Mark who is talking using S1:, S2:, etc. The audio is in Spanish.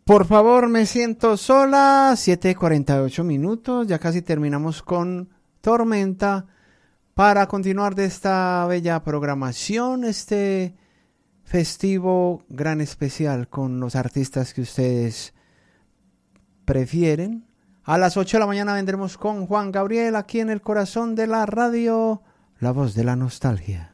S1: Por favor, me siento sola. 7:48 minutos. Ya casi terminamos con Tormenta. Para continuar de esta bella programación, este festivo gran especial con los artistas que ustedes prefieren. A las 8 de la mañana vendremos con Juan Gabriel aquí en el corazón de la radio, la voz de la nostalgia.